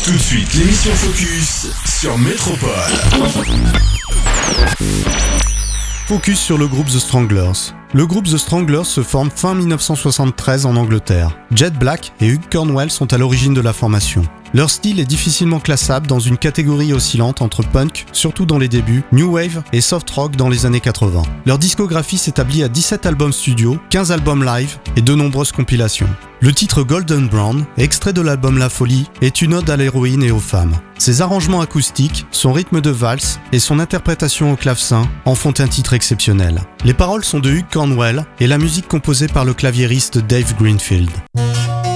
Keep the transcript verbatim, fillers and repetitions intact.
Tout de suite, l'émission Focus sur Métropole. Focus sur le groupe The Stranglers. Le groupe The Stranglers se forme fin dix-neuf cent soixante-treize en Angleterre. Jet Black et Hugh Cornwell sont à l'origine de la formation. Leur style est difficilement classable dans une catégorie oscillante entre punk, surtout dans les débuts, new wave et soft rock dans les années quatre-vingts. Leur discographie s'établit à dix-sept albums studio, quinze albums live et de nombreuses compilations. Le titre Golden Brown, extrait de l'album La Folie, est une ode à l'héroïne et aux femmes. Ses arrangements acoustiques, son rythme de valse et son interprétation au clavecin en font un titre exceptionnel. Les paroles sont de Hugh Cornwell et la musique composée par le claviériste Dave Greenfield.